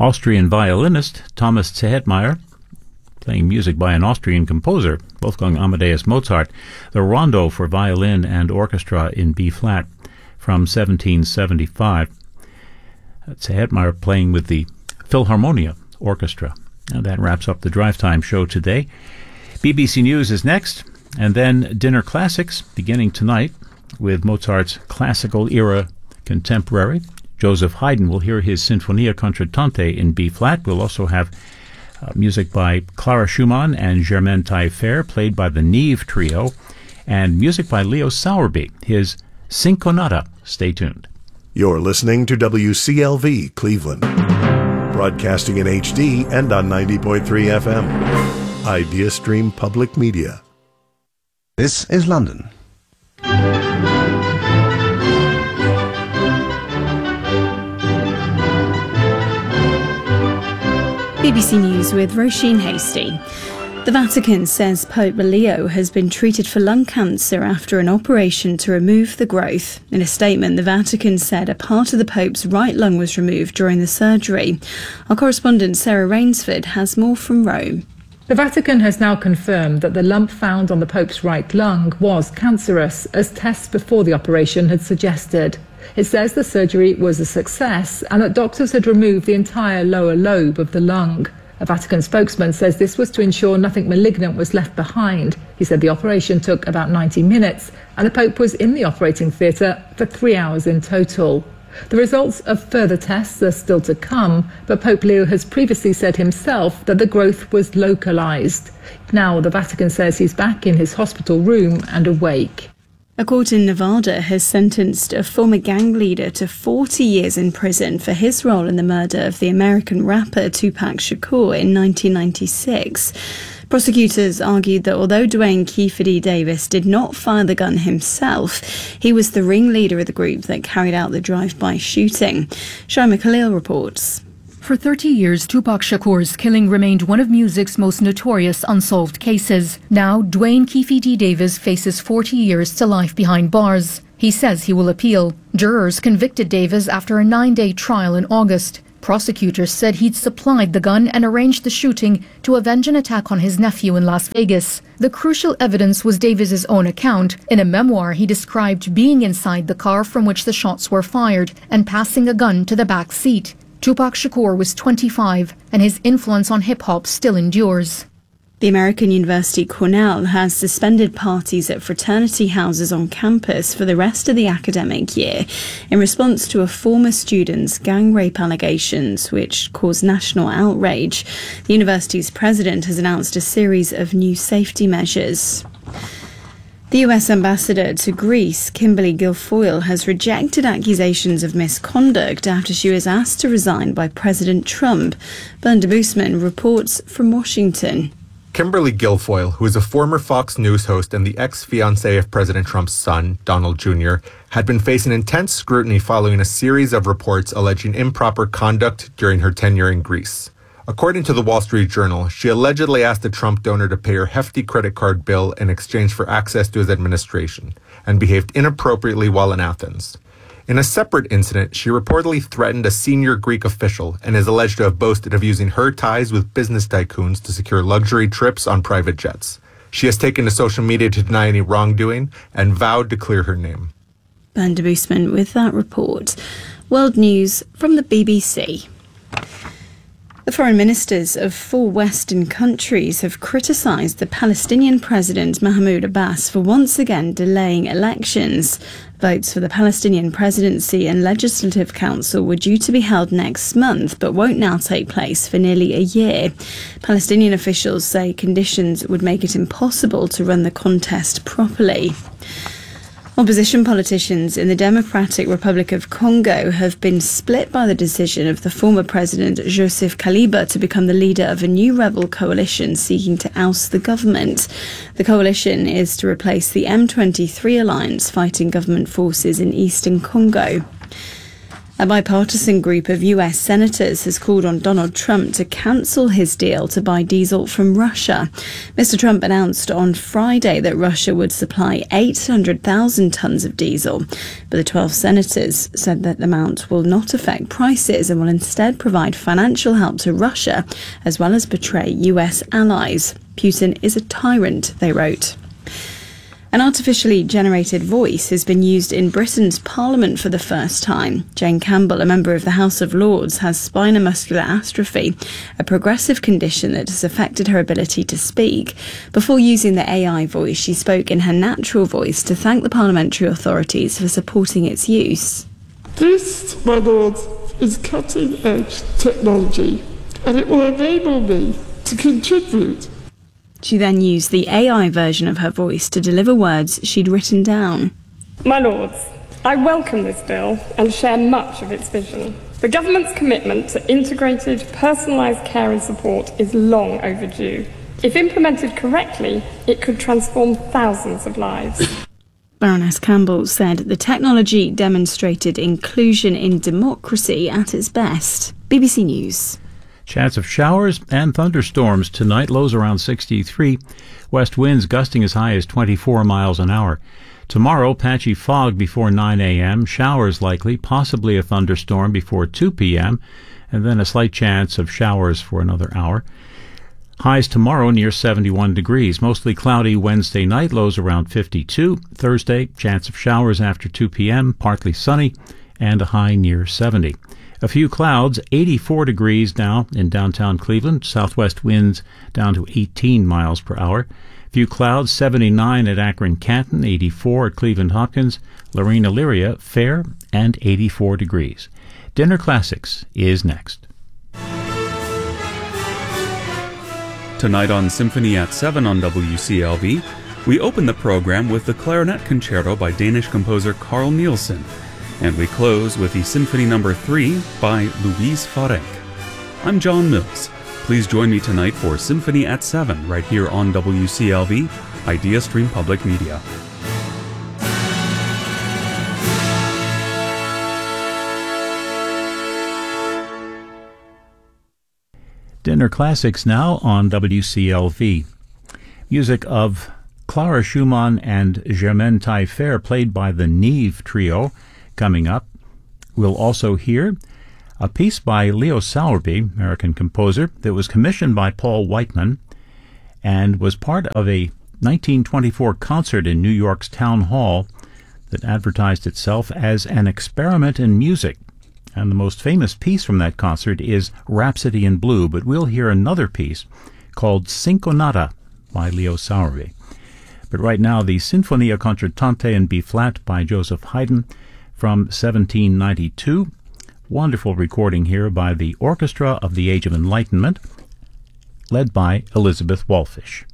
Austrian violinist Thomas Zehentmeyer, playing music by an Austrian composer, Wolfgang Amadeus Mozart, the Rondo for violin and orchestra in B-flat from 1775. Zehentmeyer playing with the Philharmonia Orchestra. And that wraps up the Drive Time show today. BBC News is next, and then Dinner Classics beginning tonight with Mozart's classical era contemporary. Joseph Haydn will hear his Sinfonia Concertante in B-flat. We'll also have music by Clara Schumann and Germaine Taillefer, played by the Neve Trio, and music by Leo Sowerby, his Cinconata. Stay tuned. You're listening to WCLV Cleveland, broadcasting in HD and on 90.3 FM. Idea Stream Public Media. This is London. BBC News with Roisin Hasty. The Vatican says Pope Leo has been treated for lung cancer after an operation to remove the growth. In a statement, the Vatican said a part of the Pope's right lung was removed during the surgery. Our correspondent Sarah Rainsford has more from Rome. The Vatican has now confirmed that the lump found on the Pope's right lung was cancerous, as tests before the operation had suggested. It says the surgery was a success and that doctors had removed the entire lower lobe of the lung. A Vatican spokesman says this was to ensure nothing malignant was left behind. He said the operation took about 90 minutes and the Pope was in the operating theatre for 3 hours in total. The results of further tests are still to come, but Pope Leo has previously said himself that the growth was localised. Now the Vatican says he's back in his hospital room and awake. A court in Nevada has sentenced a former gang leader to 40 years in prison for his role in the murder of the American rapper Tupac Shakur in 1996. Prosecutors argued that although Duane Keffe D. Davis did not fire the gun himself, he was the ringleader of the group that carried out the drive-by shooting. Shaima Khalil reports. For 30 years, Tupac Shakur's killing remained one of music's most notorious unsolved cases. Now, Duane Keffe D. Davis faces 40 years to life behind bars. He says he will appeal. Jurors convicted Davis after a 9-day trial in August. Prosecutors said he'd supplied the gun and arranged the shooting to avenge an attack on his nephew in Las Vegas. The crucial evidence was Davis's own account. In a memoir, he described being inside the car from which the shots were fired and passing a gun to the back seat. Tupac Shakur was 25, and his influence on hip-hop still endures. The American University Cornell has suspended parties at fraternity houses on campus for the rest of the academic year in response to a former student's gang rape allegations, which caused national outrage. The university's president has announced a series of new safety measures. The US ambassador to Greece, Kimberly Guilfoyle, has rejected accusations of misconduct after she was asked to resign by President Trump. Bernd Boosman reports from Washington. Kimberly Guilfoyle, who is a former Fox News host and the ex-fiancée of President Trump's son, Donald Jr., had been facing intense scrutiny following a series of reports alleging improper conduct during her tenure in Greece. According to the Wall Street Journal, she allegedly asked a Trump donor to pay her hefty credit card bill in exchange for access to his administration, and behaved inappropriately while in Athens. In a separate incident, she reportedly threatened a senior Greek official and is alleged to have boasted of using her ties with business tycoons to secure luxury trips on private jets. She has taken to social media to deny any wrongdoing and vowed to clear her name. Bernd Boosman with that report. World news from the BBC. The foreign ministers of 4 Western countries have criticised the Palestinian President Mahmoud Abbas for once again delaying elections. Votes for the Palestinian Presidency and Legislative Council were due to be held next month, but won't now take place for nearly a year. Palestinian officials say conditions would make it impossible to run the contest properly. Opposition politicians in the Democratic Republic of Congo have been split by the decision of the former president Joseph Kaliba to become the leader of a new rebel coalition seeking to oust the government. The coalition is to replace the M23 alliance fighting government forces in eastern Congo. A bipartisan group of US senators has called on Donald Trump to cancel his deal to buy diesel from Russia. Mr. Trump announced on Friday that Russia would supply 800,000 tons of diesel, but the 12 senators said that the amount will not affect prices and will instead provide financial help to Russia, as well as betray US allies. Putin is a tyrant, they wrote. An artificially generated voice has been used in Britain's Parliament for the first time. Jane Campbell, a member of the House of Lords, has spinal muscular atrophy, a progressive condition that has affected her ability to speak. Before using the AI voice, she spoke in her natural voice to thank the parliamentary authorities for supporting its use. This, my lords, is cutting-edge technology, and it will enable me to contribute. She then used the AI version of her voice to deliver words she'd written down. My lords, I welcome this bill and share much of its vision. The government's commitment to integrated, personalised care and support is long overdue. If implemented correctly, it could transform thousands of lives. Baroness Campbell said the technology demonstrated inclusion in democracy at its best. BBC News. Chance of showers and thunderstorms tonight, lows around 63. West winds gusting as high as 24 miles an hour. Tomorrow, patchy fog before 9 a.m., showers likely, possibly a thunderstorm before 2 p.m., and then a slight chance of showers for another hour. Highs tomorrow near 71 degrees. Mostly cloudy Wednesday night, lows around 52. Thursday, chance of showers after 2 p.m., partly sunny, and a high near 70. A few clouds, 84 degrees now in downtown Cleveland. Southwest winds down to 18 miles per hour. Few clouds, 79 at Akron-Canton, 84 at Cleveland-Hopkins, Lorena-Lyria, Fair, and 84 degrees. Dinner Classics is next. Tonight on Symphony at 7 on WCLV, we open the program with the Clarinet Concerto by Danish composer Carl Nielsen. And we close with the Symphony No. 3 by Louise Farenc. I'm John Mills. Please join me tonight for Symphony at 7 right here on WCLV, Idea Stream Public Media. Dinner Classics now on WCLV. Music of Clara Schumann and Germaine Taillefer, played by the Neve Trio. Coming up, we'll also hear a piece by Leo Sowerby, American composer, that was commissioned by Paul Whiteman and was part of a 1924 concert in New York's Town Hall that advertised itself as an experiment in music. And the most famous piece from that concert is Rhapsody in Blue, but we'll hear another piece called Cinconata by Leo Sowerby. But right now, the Sinfonia Concertante in B-flat by Joseph Haydn from 1792. Wonderful recording here by the Orchestra of the Age of Enlightenment, led by Elizabeth Wallfish.